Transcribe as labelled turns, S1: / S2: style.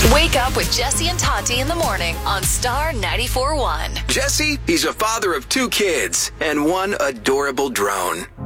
S1: Wake up with Jesse and Tati in the morning on Star 94.1.
S2: Jesse, he's a father of 2 kids and 1 adorable drone.